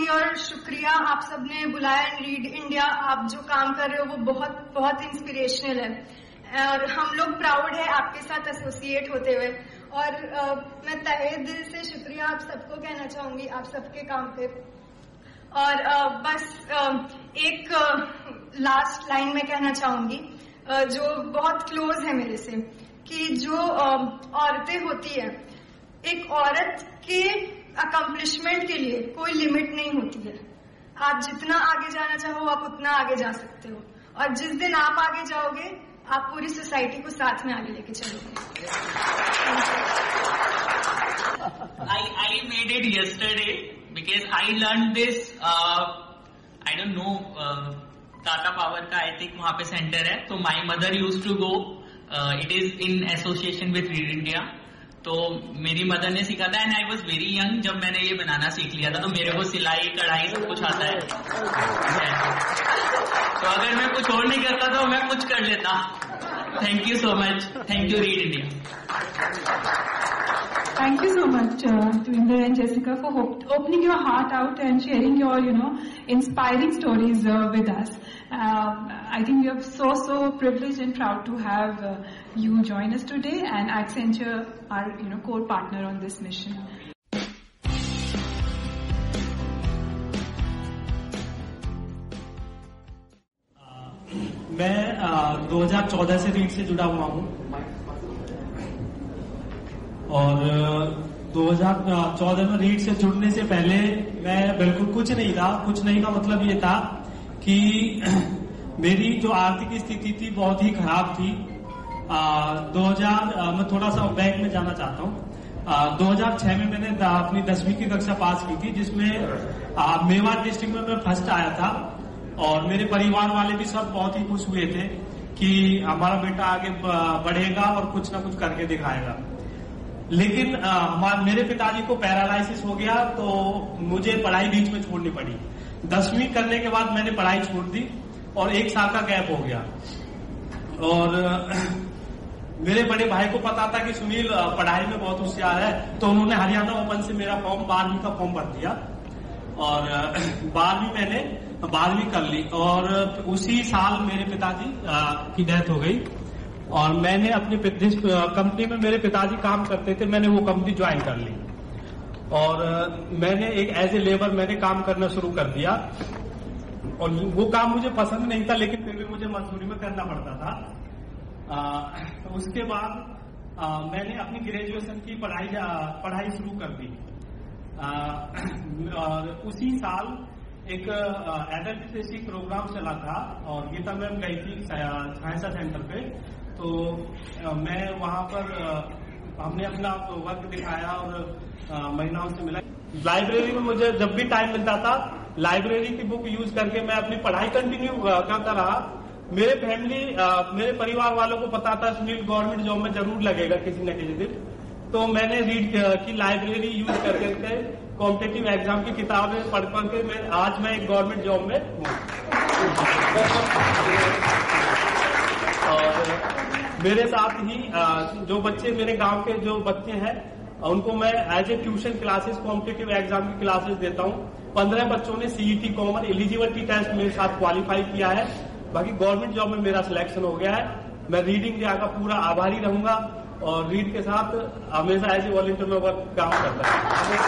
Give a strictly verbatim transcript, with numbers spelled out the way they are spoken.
चाहूंगी और शुक्रिया आप सबने बुलाया रीड इंडिया। आप जो काम कर रहे हो वो बहुत बहुत इंस्पिरेशनल है और हम लोग प्राउड है आपके साथ एसोसिएट होते हुए। और आ, मैं तहे दिल से शुक्रिया आप सबको कहना चाहूंगी आप सबके काम पे। और आ, बस आ, एक लास्ट लाइन में कहना चाहूंगी आ, जो बहुत क्लोज है मेरे से, कि जो औरतें होती है, एक औरत के अकम्पलिशमेंट के लिए कोई लिमिट नहीं होती है। आप जितना आगे जाना चाहो आप उतना आगे जा सकते हो, और जिस दिन आप आगे जाओगे आप पूरी सोसाइटी को साथ में आगे लेके चलोगे। I I made it yesterday because I learned this. Uh, I don't know. Uh, Tata Power का I think वहाँ पे सेंटर है, तो my mother used to go. Uh, it is in association with Read India. तो मेरी mother ने सिखा था, and I was very young जब मैंने ये बनाना सीख लिया था। तो मेरे को सिलाई कढ़ाई सब कुछ आता है। तो अगर मैं कुछ और नहीं करता तो मैं कुछ कर लेता। Thank you so much. Thank you read India. Thank you so much, uh, Devinder and Jessica, for op- opening your heart out and sharing your, you know, inspiring stories uh, with us. Uh, I think we are so, so privileged and proud to have uh, you join us today, and Accenture, our, you know, core partner on this mission. मैं uh, दो हज़ार चौदह से read से जुड़ा हुआ हूँ, और दो हज़ार चौदह में रीड से जुड़ने से पहले मैं बिल्कुल कुछ नहीं था। कुछ नहीं का मतलब ये था कि मेरी जो आर्थिक स्थिति थी बहुत ही खराब थी। आ, दो हज़ार मैं थोड़ा सा बैक में जाना चाहता हूँ। दो हज़ार छह में मैंने अपनी दसवीं की कक्षा पास की थी, जिसमें मेवाड़ डिस्ट्रिक्ट में मैं फर्स्ट आया था, और मेरे परिवार वाले भी सब बहुत ही खुश हुए थे कि हमारा बेटा आगे बढ़ेगा और कुछ ना कुछ करके दिखाएगा। लेकिन आ, मेरे पिताजी को पैरालाइसिस हो गया, तो मुझे पढ़ाई बीच में छोड़नी पड़ी। दसवीं करने के बाद मैंने पढ़ाई छोड़ दी और एक साल का गैप हो गया। और मेरे बड़े भाई को पता था कि सुनील पढ़ाई में बहुत होशियार है, तो उन्होंने हरियाणा ओपन से मेरा फॉर्म बारहवीं का फॉर्म भर दिया, और बारहवीं मैंने बारहवीं कर ली। और उसी साल मेरे पिताजी की डेथ हो गई, और मैंने अपनी जिस कंपनी में मेरे पिताजी काम करते थे मैंने वो कंपनी ज्वाइन कर ली, और मैंने एक एज ए लेबर मैंने काम करना शुरू कर दिया। और वो काम मुझे पसंद नहीं था, लेकिन फिर भी मुझे मजदूरी में करना पड़ता था। आ, तो उसके बाद आ, मैंने अपनी ग्रेजुएशन की पढ़ाई पढ़ाई शुरू कर दी। आ, और उसी साल एक एडल्ट लिटरेसी प्रोग्राम चला था, और गीता मैम गई थी साइंसा सेंटर पे, तो मैं वहां पर हमने अपना वर्क दिखाया और महिलाओं से मिला। लाइब्रेरी में मुझे जब भी टाइम मिलता था लाइब्रेरी की बुक यूज करके मैं अपनी पढ़ाई कंटिन्यू करता रहा। मेरे फैमिली मेरे परिवार वालों को पता था सुनील गवर्नमेंट जॉब में जरूर लगेगा किसी न किसी दिन, तो मैंने रीड की लाइब्रेरी यूज करके कॉम्पिटिटिव एग्जाम की किताबें पढ़ पढ़ के मैं आज मैं एक गवर्नमेंट जॉब में हूँ। और मेरे साथ ही जो बच्चे मेरे गांव के जो बच्चे हैं उनको मैं as a tuition classes competitive exam की क्लासेस देता हूँ। पंद्रह बच्चों ने सीईटी कॉमन एलिजिबिलिटी टेस्ट मेरे साथ क्वालिफाई किया है। बाकी गवर्नमेंट जॉब में मेरा सिलेक्शन हो गया है। मैं रीड इंडिया का पूरा आभारी रहूंगा, और रीड के साथ हमेशा एज ए वॉलंटियर में वर्क काम करता है।